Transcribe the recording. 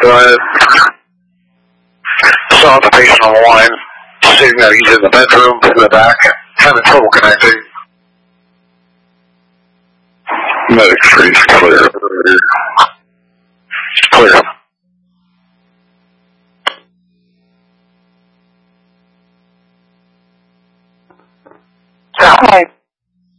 Go ahead. Saw the patient on the line, stating that he's in the bedroom in the back, having trouble connecting. Medic freeze clear. Clear. Hi.